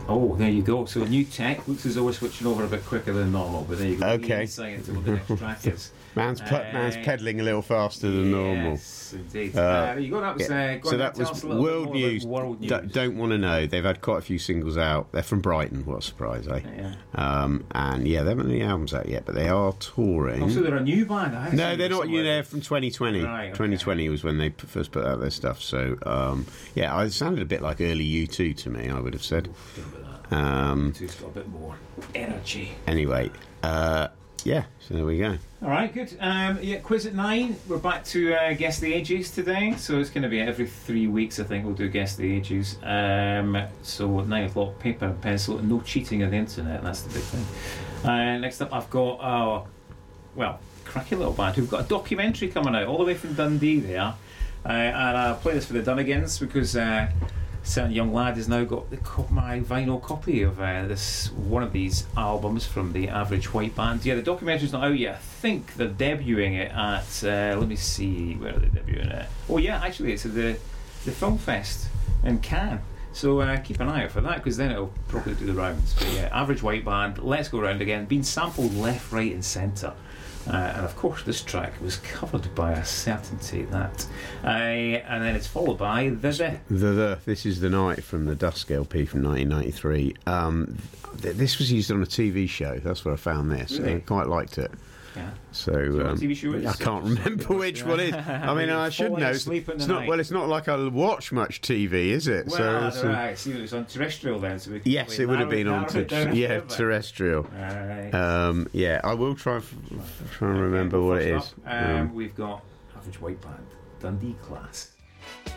Oh, there you go. So new tech. Looks as though we're switching over a bit quicker than normal, but there you go. Okay. Insight into what the next track is. Man's pedalling a little faster than normal. Yes, indeed. There you go. That was, so that was world news. World news. Don't want to know. They've had quite a few singles out. They're from Brighton. What a surprise, eh? Yeah. And yeah, they haven't any albums out yet, but they are touring. Oh, so they're a new band. No, they're not. They're from 2020. Right, okay. 2020 was when they first put out their stuff. So yeah, it sounded a bit like early U2 to me. I would have said. U2's got a bit more energy. Anyway, yeah. So there we go. All right, good. Yeah, quiz at 9. We're back to Guess the Ages today. So it's going to be every 3 weeks, I think, we'll do Guess the Ages. So at 9 o'clock, paper and pencil, and no cheating on the internet. That's the big thing. Next up, I've got, cracky little band who've got a documentary coming out all the way from Dundee there. And I'll play this for the Dunnigans because a certain young lad has now got my vinyl copy of this one of these albums from the Average White Band. Yeah, the documentary's not out yet. I think they're debuting it at let me see, where are they debuting it? Oh yeah, actually it's at the Film Fest in Cannes. So keep an eye out for that, because then it'll probably do the rounds. But yeah, Average White Band, Let's Go Round Again, being sampled left, right and centre. And of course this track was covered by a certainty that and then it's followed by This Is the Night from the Dusk LP from 1993. This was used on a TV show. That's where I found this. Really? I quite liked it. Yeah. So what TV show is? I can't remember which one it is. I mean, I should know. It's not like I watch much TV, is it? Well, so right. See, it was on terrestrial then. So yes, it would have been on terrestrial. Right. Yeah, I will try and remember what it is. We've got Average White Band, Dundee Class.